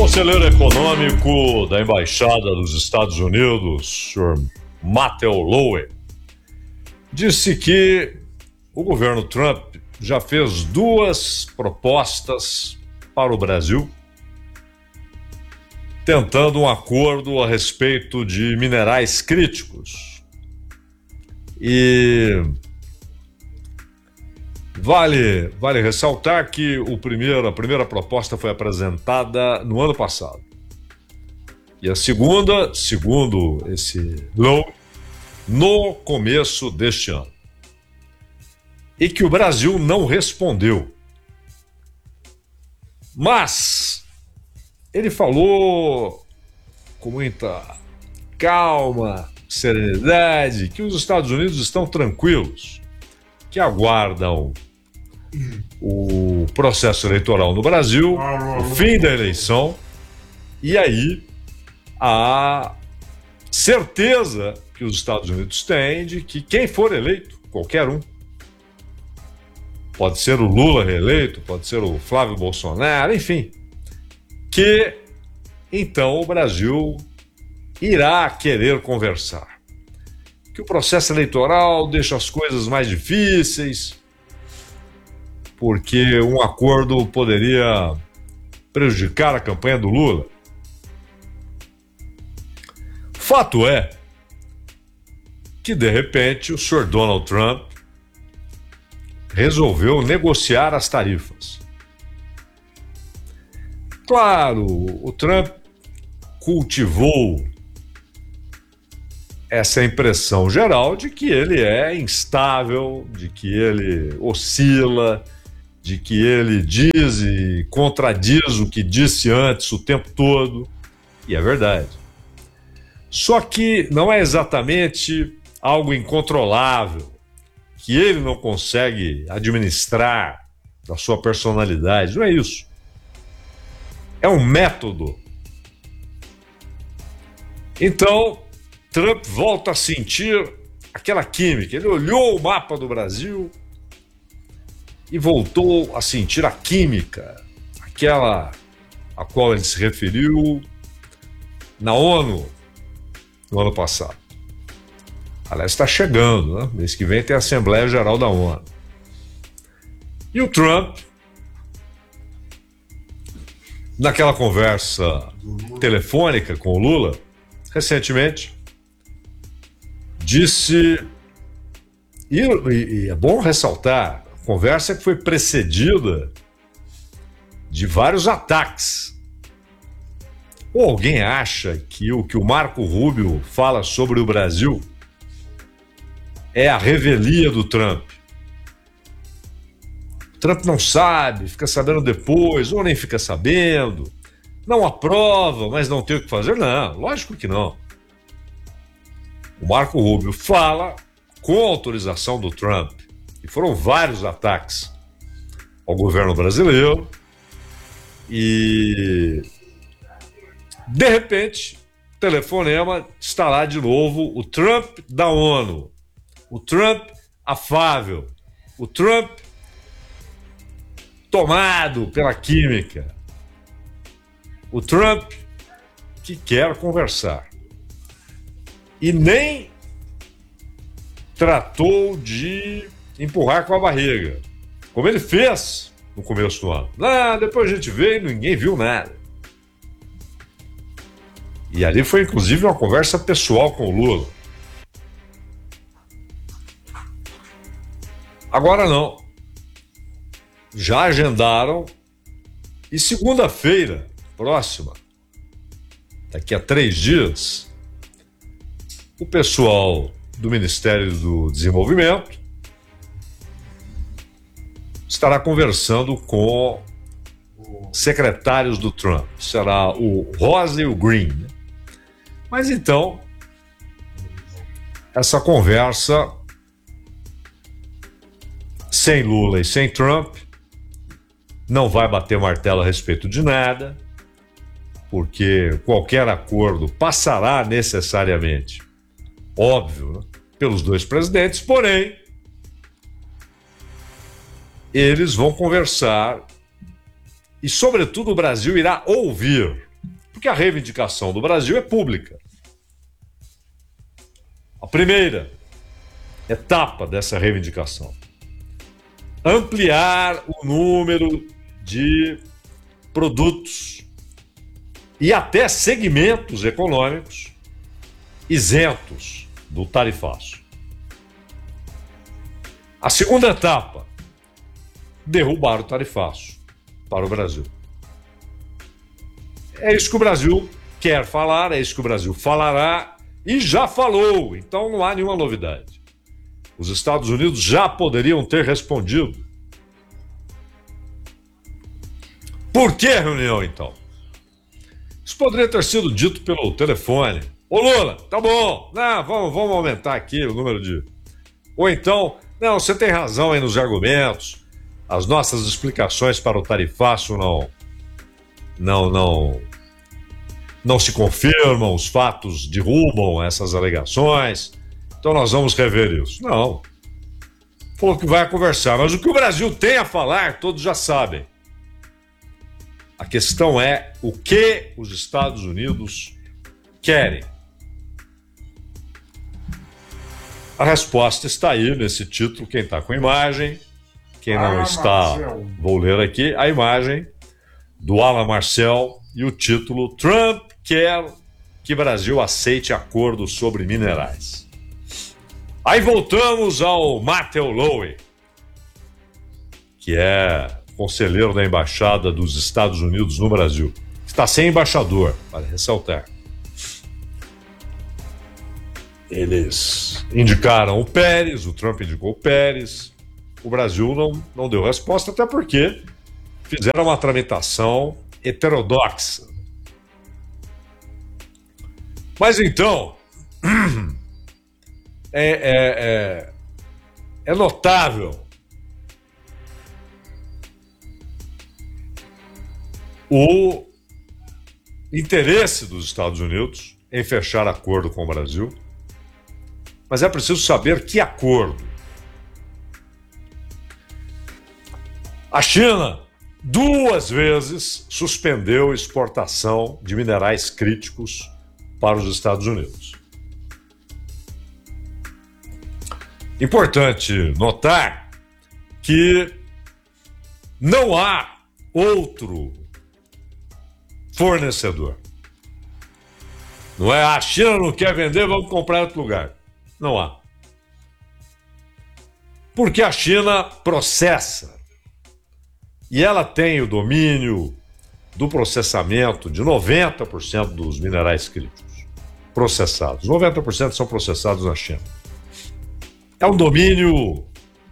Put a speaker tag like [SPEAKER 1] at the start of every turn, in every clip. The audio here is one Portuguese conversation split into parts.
[SPEAKER 1] Conselheiro econômico da Embaixada dos Estados Unidos, Sr. Matthew Lowe, disse que o governo Trump já fez 2 propostas para o Brasil, tentando um acordo a respeito de minerais críticos. E vale ressaltar que a primeira proposta foi apresentada no ano passado. E a segunda, segundo esse Lowe, no começo deste ano. E que o Brasil não respondeu. Mas ele falou com muita calma, serenidade, que os Estados Unidos estão tranquilos, que aguardam o processo eleitoral no Brasil, o fim da eleição, e aí a certeza que os Estados Unidos têm de que quem for eleito, qualquer um, pode ser o Lula reeleito, pode ser o Flávio Bolsonaro, enfim, que então o Brasil irá querer conversar. Que o processo eleitoral deixa as coisas mais difíceis, porque um acordo poderia prejudicar a campanha do Lula. Fato é que, de repente, o Sr. Donald Trump resolveu negociar as tarifas. Claro, o Trump cultivou essa impressão geral de que ele é instável, de que ele oscila, de que ele diz e contradiz o que disse antes o tempo todo, e é verdade. Só que não é exatamente algo incontrolável, que ele não consegue administrar da sua personalidade, não é isso. É um método. Então, Trump volta a sentir aquela química. Ele olhou o mapa do Brasil e voltou a sentir a química, aquela a qual ele se referiu na ONU no ano passado. Aliás, está chegando, né? Mês que vem tem a Assembleia Geral da ONU. E o Trump, naquela conversa telefônica com o Lula, recentemente, disse, e é bom ressaltar, a conversa que foi precedida de vários ataques. Ou alguém acha que o que o Marco Rubio fala sobre o Brasil é a revelia do Trump? Trump não sabe, fica sabendo depois, ou nem fica sabendo, não aprova, mas não tem o que fazer? Não, lógico que não. O Marco Rubio fala com autorização do Trump, e foram vários ataques ao governo brasileiro, e de repente, telefonema, está lá de novo o Trump da ONU, o Trump afável, o Trump tomado pela química, o Trump que quer conversar. E nem tratou de empurrar com a barriga, como ele fez no começo do ano. Depois a gente veio e ninguém viu nada. E ali foi inclusive uma conversa pessoal com o Lula. Agora não. Já agendaram, e segunda-feira próxima, daqui a 3 dias, o pessoal do Ministério do Desenvolvimento estará conversando com secretários do Trump. Será o Rosa e o Green, né? Mas então, essa conversa sem Lula e sem Trump não vai bater martelo a respeito de nada, porque qualquer acordo passará necessariamente, óbvio, né, pelos 2 presidentes, porém, eles vão conversar e, sobretudo, o Brasil irá ouvir Porque a reivindicação do Brasil é pública. A primeira etapa dessa reivindicação: ampliar o número de produtos e até segmentos econômicos isentos do tarifaço. A segunda etapa: derrubar o tarifaço para o Brasil. É isso que o Brasil quer falar, é isso que o Brasil falará e já falou, então não há nenhuma novidade. Os Estados Unidos já poderiam ter respondido. Por que reunião, então? Isso poderia ter sido dito pelo telefone. Ô Lula, tá bom, não, vamos aumentar aqui o número de... Ou então, não, você tem razão aí nos argumentos, as nossas explicações para o tarifaço não se confirmam, os fatos derrubam essas alegações, então nós vamos rever isso. Não. Falou que vai conversar, mas o que o Brasil tem a falar, todos já sabem. A questão é o que os Estados Unidos querem. A resposta está aí nesse título, quem está com imagem, quem não está, vou ler aqui, a imagem do Alan Marcel e o título: Trump quer que Brasil aceite acordo sobre minerais. Aí voltamos ao Matthew Lowy, que é conselheiro da Embaixada dos Estados Unidos no Brasil. Está sem embaixador, para ressaltar. Eles indicaram o Pérez, o Trump indicou o Pérez. O Brasil não deu resposta, até porque fizeram uma tramitação heterodoxa. Mas então, é notável o interesse dos Estados Unidos em fechar acordo com o Brasil, mas é preciso saber que acordo. A China 2 vezes suspendeu exportação de minerais críticos para os Estados Unidos. Importante notar que não há outro fornecedor. Não é a China não quer vender, vamos comprar em outro lugar. Não há. Porque a China processa. E ela tem o domínio do processamento de 90% dos minerais críticos processados. 90% são processados na China. É um domínio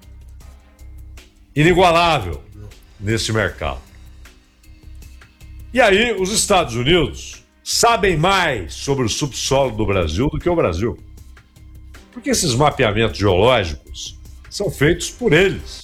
[SPEAKER 1] inigualável nesse mercado. E aí, os Estados Unidos sabem mais sobre o subsolo do Brasil do que o Brasil. Porque esses mapeamentos geológicos são feitos por eles.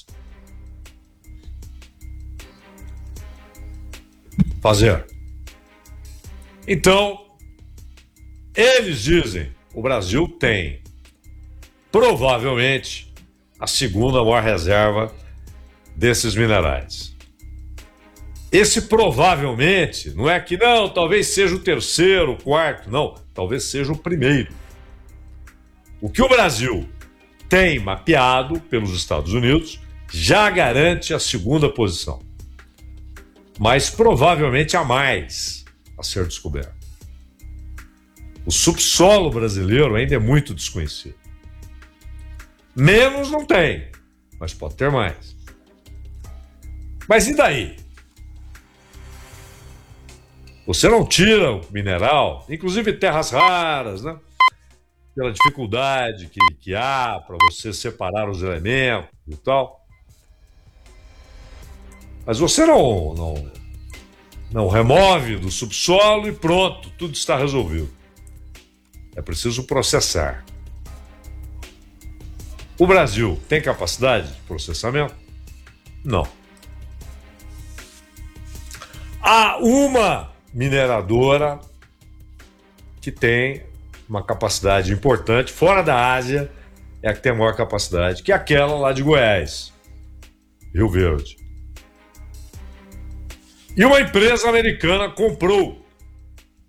[SPEAKER 1] Então, eles dizem, o Brasil tem provavelmente a segunda maior reserva desses minerais. Esse provavelmente não é que não, talvez seja o terceiro, o quarto, não, talvez seja o primeiro. O que o Brasil tem mapeado pelos Estados Unidos já garante a segunda posição. Mas provavelmente há mais a ser descoberto. O subsolo brasileiro ainda é muito desconhecido. Menos não tem, mas pode ter mais. Mas e daí? Você não tira o mineral, inclusive terras raras, né? Pela dificuldade que há para você separar os elementos e tal. Mas você não remove do subsolo e pronto, tudo está resolvido. É preciso processar. O Brasil tem capacidade de processamento? Não. Há uma mineradora que tem uma capacidade importante, fora da Ásia, é a que tem a maior capacidade, que é aquela lá de Goiás, Rio Verde. E uma empresa americana comprou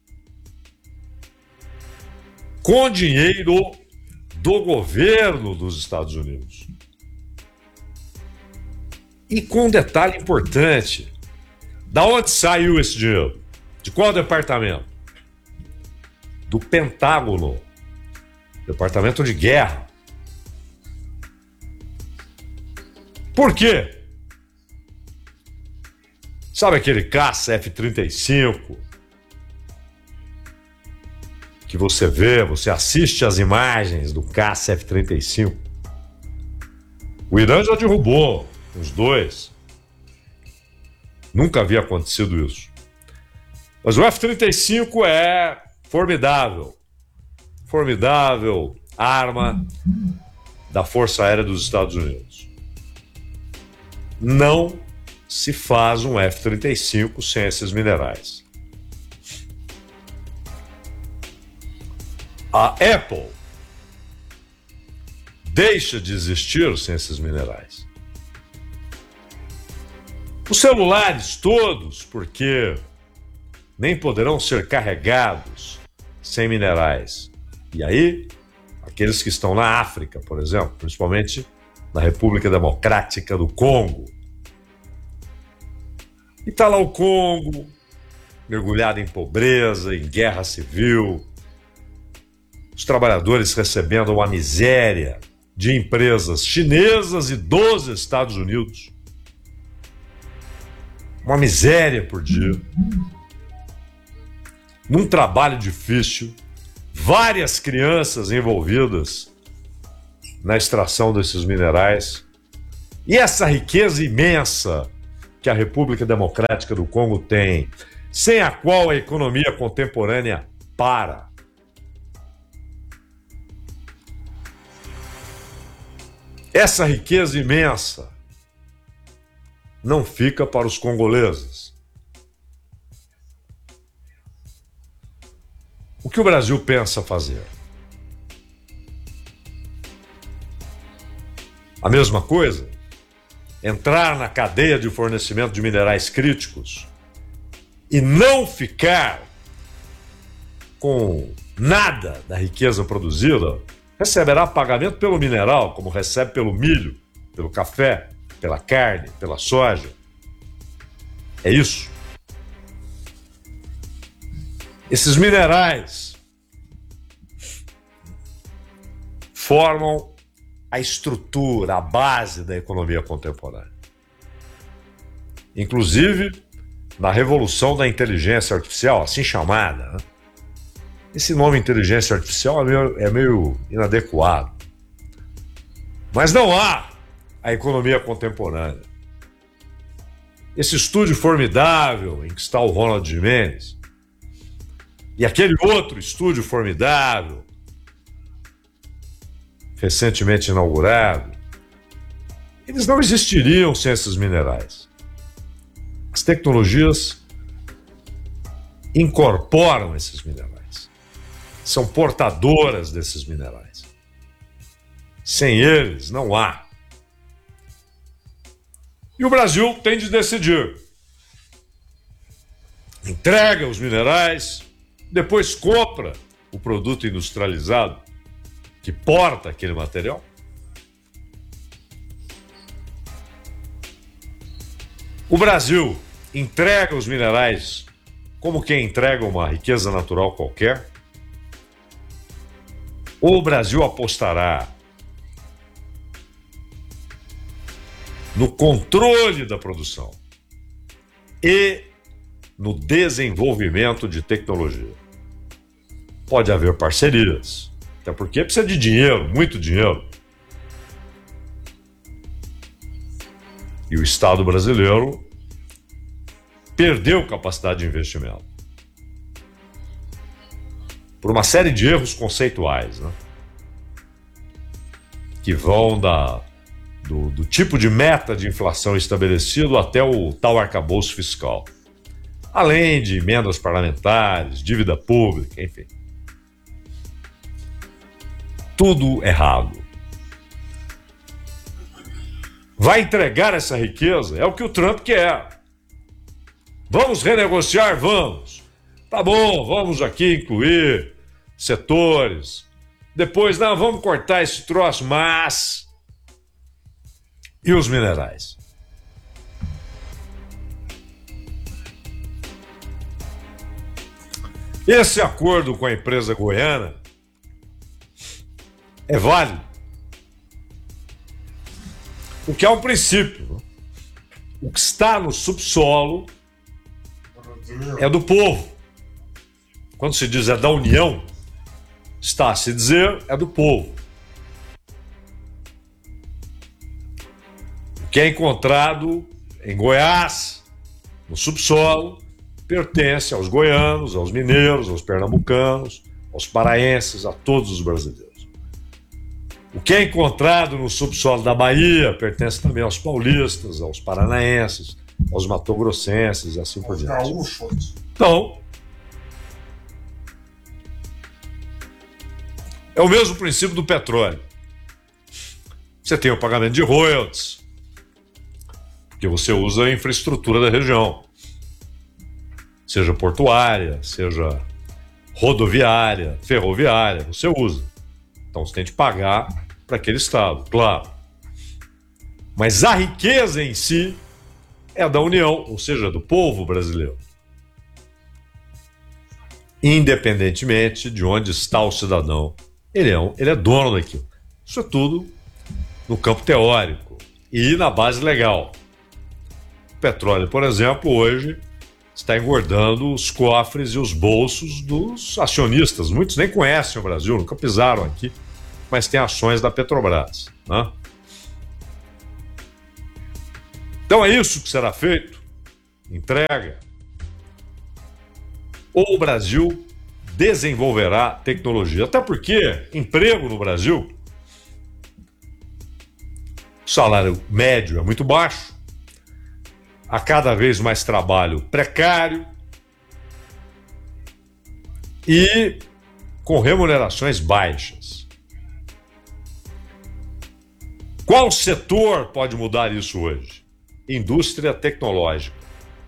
[SPEAKER 1] com dinheiro do governo dos Estados Unidos. E com um detalhe importante: da onde saiu esse dinheiro? De qual departamento? Do Pentágono, Departamento de Guerra. Por quê? Sabe aquele caça F-35 que você vê, você assiste as imagens do caça F-35? O Irã já derrubou uns 2. Nunca havia acontecido isso. Mas o F-35 é formidável. Formidável arma da Força Aérea dos Estados Unidos. Não se faz um F-35 sem esses minerais. A Apple deixa de existir sem esses minerais. Os celulares todos, porque nem poderão ser carregados sem minerais. E aí, aqueles que estão na África, por exemplo, principalmente na República Democrática do Congo. E está lá o Congo, mergulhado em pobreza, em guerra civil, os trabalhadores recebendo uma miséria de empresas chinesas e dos Estados Unidos. Uma miséria por dia. Num trabalho difícil, várias crianças envolvidas na extração desses minerais. E essa riqueza imensa que a República Democrática do Congo tem, sem a qual a economia contemporânea para. Essa riqueza imensa não fica para os congoleses. O que o Brasil pensa fazer? A mesma coisa? Entrar na cadeia de fornecimento de minerais críticos e não ficar com nada da riqueza produzida? Receberá pagamento pelo mineral, como recebe pelo milho, pelo café, pela carne, pela soja. É isso. Esses minerais formam a estrutura, a base da economia contemporânea. Inclusive, na revolução da inteligência artificial, assim chamada, né? Esse nome inteligência artificial é meio inadequado. Mas não há a economia contemporânea. Esse estúdio formidável em que está o Ronald Gimenez e aquele outro estúdio formidável recentemente inaugurado, eles não existiriam sem esses minerais. As tecnologias incorporam esses minerais. São portadoras desses minerais. Sem eles, não há. E o Brasil tem de decidir. Entrega os minerais, depois compra o produto industrializado que porta aquele material. O Brasil entrega os minerais como quem entrega uma riqueza natural qualquer. Ou o Brasil apostará no controle da produção e no desenvolvimento de tecnologia. Pode haver parcerias, até porque precisa de dinheiro, muito dinheiro. E o Estado brasileiro perdeu capacidade de investimento por uma série de erros conceituais, né? Que vão do tipo de meta de inflação estabelecido até o tal arcabouço fiscal. Além de emendas parlamentares, dívida pública, enfim. Tudo errado. Vai entregar essa riqueza? É o que o Trump quer. Vamos renegociar? Vamos. Tá bom, vamos aqui incluir setores. Depois, não, vamos cortar esse troço, mas... E os minerais? Esse acordo com a empresa goiana é válido. O que é um princípio. O que está no subsolo é do povo. Quando se diz é da União, está a se dizer é do povo. O que é encontrado em Goiás, no subsolo, pertence aos goianos, aos mineiros, aos pernambucanos, aos paraenses, a todos os brasileiros. O que é encontrado no subsolo da Bahia pertence também aos paulistas, aos paranaenses, aos matogrossenses e assim por diante. Então, é o mesmo princípio do petróleo. Você tem o pagamento de royalties, porque você usa a infraestrutura da região, seja portuária, seja rodoviária, ferroviária, você usa. Então você tem que pagar para aquele estado, claro. Mas a riqueza em si é da União, ou seja, do povo brasileiro. Independentemente de onde está o cidadão, ele é dono daquilo. Isso é tudo no campo teórico e na base legal. O petróleo, por exemplo, hoje está engordando os cofres e os bolsos dos acionistas. Muitos nem conhecem o Brasil, nunca pisaram aqui, mas tem ações da Petrobras, né? Então é isso que será feito? Entrega. Ou o Brasil desenvolverá tecnologia. Até porque emprego no Brasil, o salário médio é muito baixo, há cada vez mais trabalho precário e com remunerações baixas. Qual setor pode mudar isso hoje? Indústria tecnológica.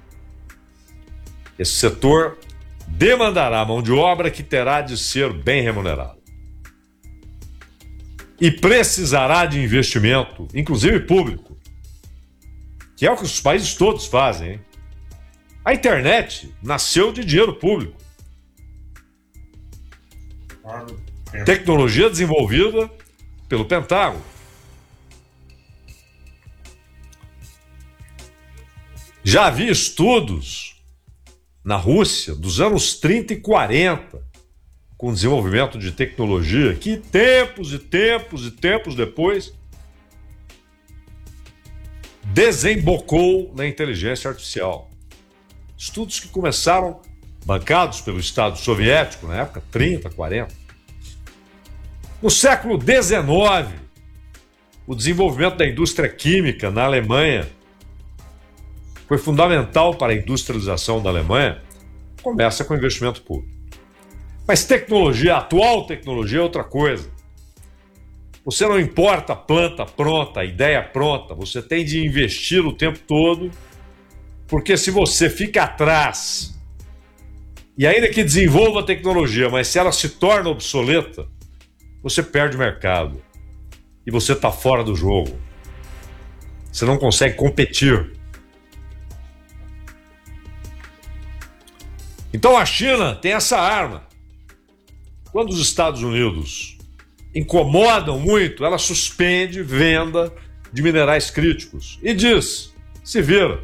[SPEAKER 1] Esse setor demandará mão de obra que terá de ser bem remunerada. E precisará de investimento, inclusive público, que é o que os países todos fazem, hein? A internet nasceu de dinheiro público. Tecnologia desenvolvida pelo Pentágono. Já havia estudos na Rússia dos anos 30 e 40 com desenvolvimento de tecnologia que tempos e tempos e tempos depois desembocou na inteligência artificial. Estudos que começaram bancados pelo Estado soviético na época, 30, 40. No século XIX, o desenvolvimento da indústria química na Alemanha foi fundamental para a industrialização da Alemanha. Começa com investimento público. Mas tecnologia, a atual tecnologia é outra coisa. Você não importa a planta pronta, a ideia pronta, você tem de investir o tempo todo, porque se você fica atrás, e ainda que desenvolva a tecnologia, mas se ela se torna obsoleta, você perde mercado. E você está fora do jogo. Você não consegue competir. Então a China tem essa arma. Quando os Estados Unidos incomodam muito, ela suspende venda de minerais críticos e diz, se vira.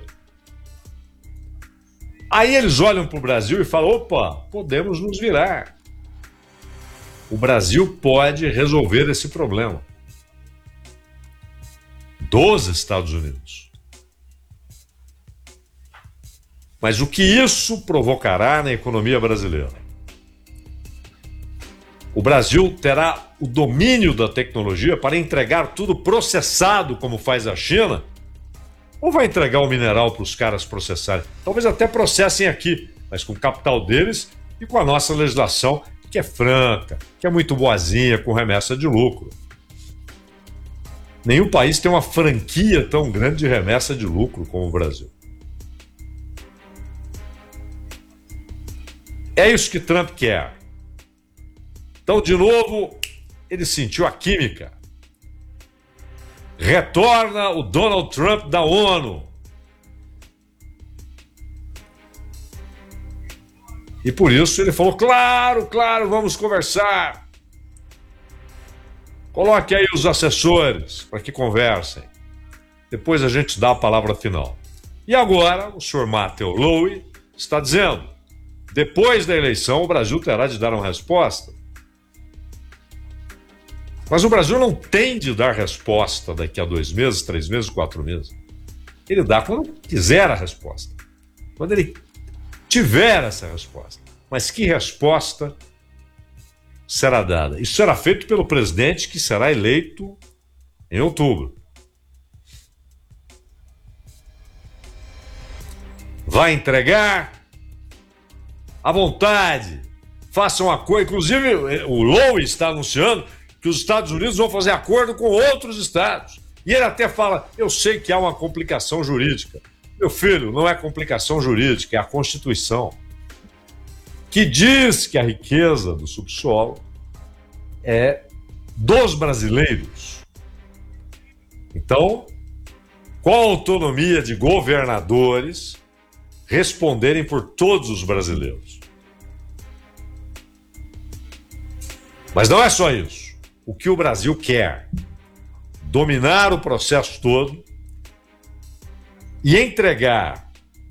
[SPEAKER 1] Aí eles olham para o Brasil e falam, opa, podemos nos virar. O Brasil pode resolver esse problema dos Estados Unidos. Mas o que isso provocará na economia brasileira? O Brasil terá o domínio da tecnologia para entregar tudo processado, como faz a China? Ou vai entregar o mineral para os caras processarem? Talvez até processem aqui, mas com o capital deles e com a nossa legislação, que é franca, que é muito boazinha, com remessa de lucro. Nenhum país tem uma franquia tão grande de remessa de lucro como o Brasil. É isso que Trump quer. Então, de novo, ele sentiu a química. Retorna o Donald Trump da ONU. E por isso ele falou, claro, vamos conversar. Coloque aí os assessores para que conversem. Depois a gente dá a palavra final. E agora o senhor Matthew Lowy está dizendo, depois da eleição o Brasil terá de dar uma resposta. Mas o Brasil não tem de dar resposta daqui a 2 meses, 3 meses, 4 meses. Ele dá quando quiser a resposta. Quando ele tiver essa resposta. Mas que resposta será dada? Isso será feito pelo presidente que será eleito em outubro. Vai entregar à vontade. Faça um acordo. Inclusive, o Lowy está anunciando que os Estados Unidos vão fazer acordo com outros estados. E ele até fala, eu sei que há uma complicação jurídica. Meu filho, não é complicação jurídica, é a Constituição, que diz que a riqueza do subsolo é dos brasileiros. Então, qual a autonomia de governadores responderem por todos os brasileiros? Mas não é só isso. O que o Brasil quer? Dominar o processo todo e entregar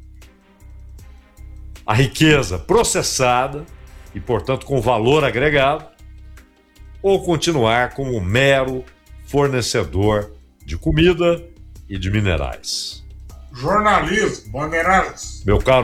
[SPEAKER 1] a riqueza processada e, portanto, com valor agregado, ou continuar como mero fornecedor de comida e de minerais.
[SPEAKER 2] Jornalismo, Bandeirantes.
[SPEAKER 1] Meu caro